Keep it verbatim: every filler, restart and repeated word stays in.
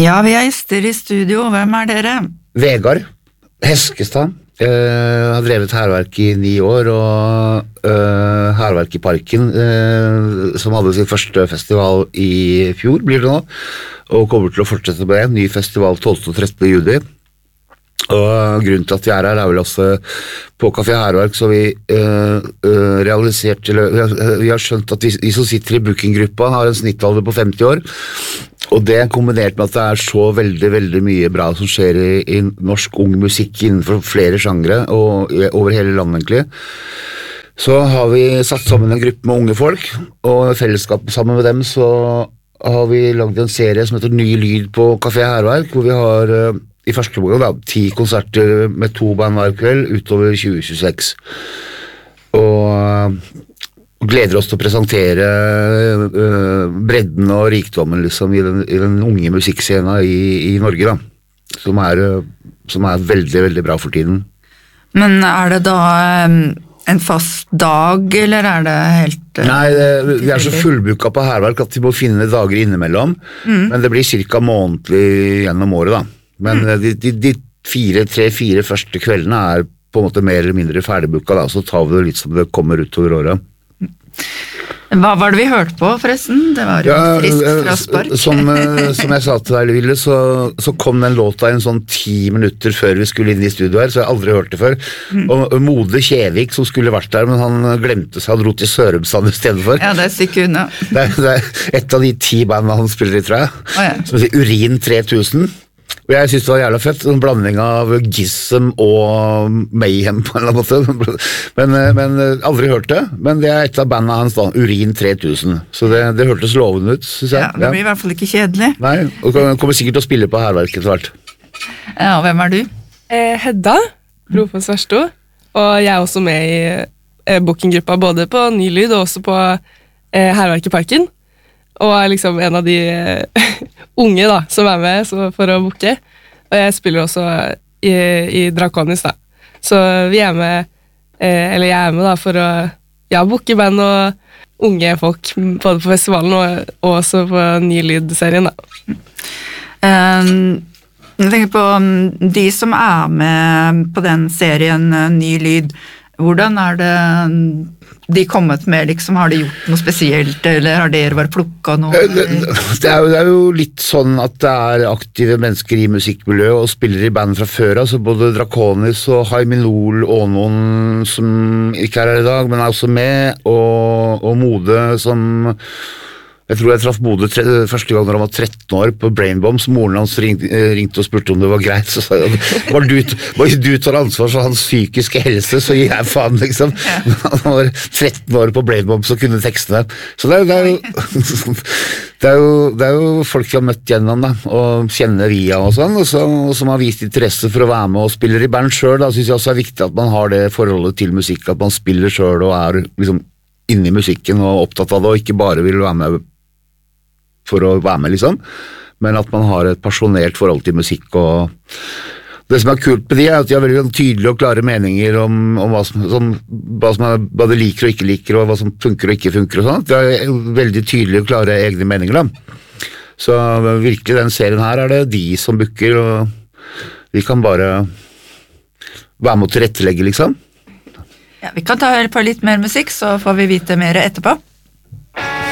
Ja, vi er gjester i studio. Hvem er dere? Vegard Heskestad. Jeg har drevet Hærverk i ni år, og uh, Hærverk i Parken, uh, som hadde sin første festival i fjor, blir det nå, og kommer til å fortsette med en ny festival tolvte og trettende juni. Og grunnen til at vi er her er vel også på Café Hærverk, så vi uh, uh, realisert, eller, vi, har, vi har skjønt at vi, vi som sitter i bookinggruppa har en snittalder på femti år, og det er kombinert med at det er så veldig, veldig mye bra som skjer i, i norsk ung musikk innenfor flere sjangre, og over hele landet egentlig. Så har vi satt sammen en gruppe med unge folk, og i fellesskap sammen med dem så har vi laget en serie som heter Ny Lyd på Café Hærverk, hvor vi har uh, i første omgang da, ti konserter med to band hver kveld utover tjue tjueseks. Og uh, gleder oss til å presentere uh, bredden og rikdommen liksom, i, den, i den unge musikkscenen i, i Norge, da, som er, uh, som er veldig, veldig bra for tiden. Men er det da um, en fast dag, eller er det helt... Uh, Nei, det, vi er så fullbooka på Hærverk at vi må finne dager innimellom, mm. men det blir cirka månedlig gjennom året, da. Men mm. de, de, de fire, tre, fire første kveldene er på en måte mer eller mindre ferdigbooka, da, så tar vi det litt som det kommer utover året. Hva var det vi hørte på, forresten? Det var jo ja, friskt fra spark. Som, som jeg sa til deg, Ville, så, så kom den låta en sånn ti minutter før vi skulle inn i studio her, så jeg har aldri hørt det før. Mm. Og Mode Kjevik, som skulle vært der, men han glemte seg, han dro til Sørumsand i stedet for. Ja, det er sikkert unna. Det, det er et av de ti bandene han spiller i, tror jeg, oh, ja. Som heter Urin tre tusen. Og jeg synes det var jævla fett, en blanding av Gism og Mayhem på en eller annen måte, men, men aldri hørt det, men det er et av bandene hans da, Urin tre tusen, så det, det hørtes lovende ut, synes jeg. Ja, det blir i hvert fall ikke kjedelig. Nei, og kommer sikkert til å spille på Hærverket etter hvert. Ja, og hvem er du? Eh, Hedda, Rofos Versto, og jeg er også med i eh, bookinggruppa, både på Ny Lyd og også på eh, Hærverk i Parken. Og er liksom en av de unge da, som er med så for å booke. Og jeg spiller også i, i Draconis da. Så vi er med, eh, eller jeg er med da, for å ja, booke band og unge folk, både på festivalen og, og også på Ny Lyd-serien da. Um, jeg tenker på de som er med på den serien Ny Lyd. Hvordan er det de kommet med, liksom, har de gjort noe spesielt, eller har dere bare plukket noe? Det, det, er jo, det er jo litt sånn at det er aktive mennesker i musikkmiljøet og spiller i band fra før, altså både Draconis og Haiminol og noen som ikke er her i dag, men er også med, og, og Mode som... Jeg tror jeg traff Mode tre, første gang når han var tretten år på Brainbombs. Moren hans ringte, ringte og spurte om det var greit, så sa jeg, var du, var du tar ansvar for hans psykiske helse, så gir jeg faen, liksom. Ja. Han var tretten år på Brainbombs og kunne tekstene. Så det er, det, er jo, det, er jo, det er jo folk jeg har møtt gjennom, da, og kjenner via og sånn, og, så, og som har vist interesse for å være med og spiller i band selv. Da synes jeg også er viktig at man har det forholdet til musikk, at man spiller selv og er liksom inne i musikken og opptatt av det, og ikke bare vil være med for å være med, liksom, men at man har et passionert forhold til musikk, og det som er kult med de er at de har veldig tydelige og klare meninger om, om hva, som, som, hva, som er, hva de liker og ikke liker, og hva som funker og ikke funker og sånt. De har veldig tydelige og klare egne meninger da. Så virkelig den serien her er det de som booker, og vi kan bare være med å tilrettelegge, liksom. Ja, vi kan ta på litt mer musikk, så får vi vite mer etterpå.